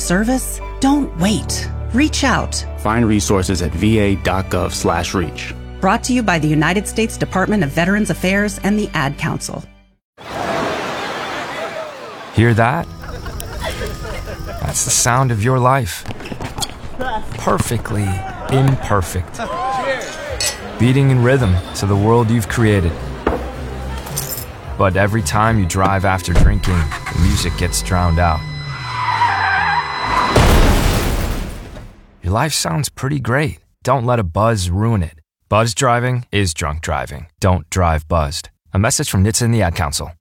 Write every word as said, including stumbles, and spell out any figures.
service? Don't wait. Reach out. Find resources at va.gov slash reach. Brought to you by the United States Department of Veterans Affairs and the Ad Council. Hear that? That's the sound of your life. Perfectly imperfect. Beating in rhythm to the world you've created. But every time you drive after drinking, the music gets drowned out. Your life sounds pretty great. Don't let a buzz ruin it. Buzz driving is drunk driving. Don't drive buzzed. A message from N H T S A and the Ad Council.